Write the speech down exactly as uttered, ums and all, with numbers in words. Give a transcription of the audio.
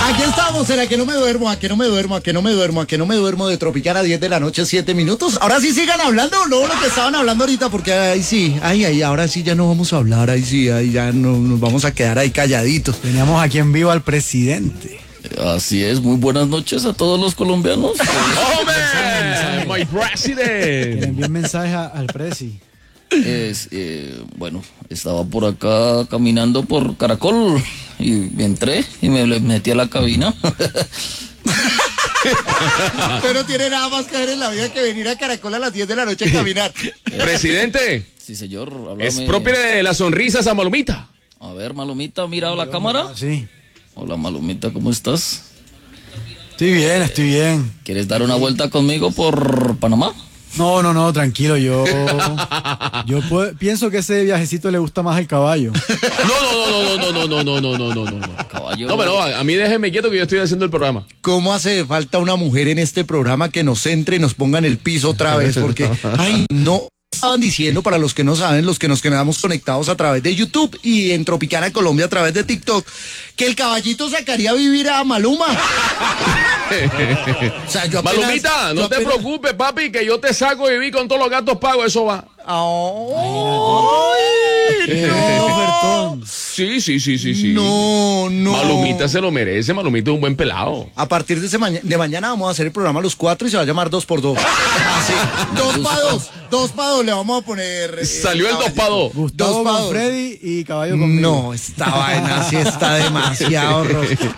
Aquí estamos, en la que no me duermo, a que no me duermo, a que no me duermo, a que no me duermo de Tropicana, diez de la noche, siete minutos. Ahora sí sigan hablando, no lo que estaban hablando ahorita, porque ahí sí, ay, ay, ahora sí ya no vamos a hablar, ahí sí, ahí ya no, nos vamos a quedar ahí calladitos. Teníamos aquí en vivo al presidente. Así es, muy buenas noches a todos los colombianos. ¡Hombre! ¡My president! Le envié un mensaje a- al presi. Es, eh, bueno, estaba por acá caminando por Caracol y entré y me le metí a la cabina. Usted no tiene nada más que ver en la vida que venir a Caracol a las diez de la noche a caminar. Presidente, Sí, señor. Háblame. es propia de las sonrisas a Malumita. A ver, Malumita, mira la cámara. Sí. Hola, Malumita, ¿cómo estás? Estoy bien, estoy bien. ¿Quieres dar una vuelta conmigo por Panamá? No, no, no, tranquilo, yo. Yo pu- pienso que ese viajecito le gusta más al caballo. No, no, no, no, no, no, no, no, no, no, no, no. Caballo. No, pero a, a mí déjeme quieto que yo estoy haciendo el programa. ¿Cómo hace falta una mujer en este programa que nos entre y nos ponga en el piso otra vez? Porque, ay, no. Estaban diciendo, para los que no saben, los que nos quedamos conectados a través de YouTube y en Tropicana Colombia a través de TikTok, que el caballito sacaría a vivir a Maluma. O sea, yo apenas- Malumita, no yo te apenas- preocupes, papi, que yo te saco y vi con todos los gastos pagos, eso va. Ay, no. Ofertón. Sí, sí, sí, sí, sí. No, no. Malumita se lo merece, Malumita es un buen pelado. A partir de, ese maña- de mañana vamos a hacer el programa los cuatro y se va a llamar dos por dos. Así, dos para dos, dos para dos le vamos a poner. eh, Salió el dos caballito. pa' dos. Gustavo Dos pa' con dos. Freddy y caballo conmigo. No, esta vaina sí está demasiado rosa.